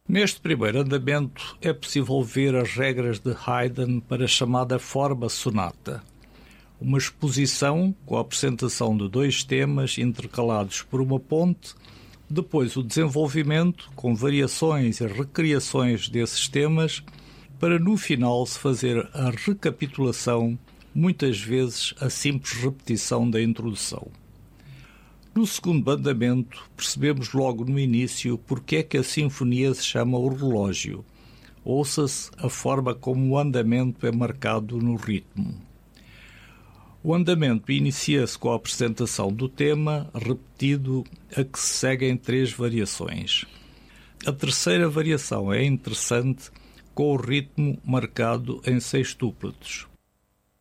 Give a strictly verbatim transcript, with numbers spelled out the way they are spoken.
Neste primeiro andamento é possível ver as regras de Haydn para a chamada forma sonata. Uma exposição com a apresentação de dois temas intercalados por uma ponte, depois o desenvolvimento com variações e recriações desses temas, para no final se fazer a recapitulação, muitas vezes a simples repetição da introdução. No segundo andamento, percebemos logo no início porque é que a sinfonia se chama o relógio. Ouça-se a forma como o andamento é marcado no ritmo. O andamento inicia-se com a apresentação do tema, repetido, a que se seguem três variações. A terceira variação é interessante, com o ritmo marcado em sextúpletos.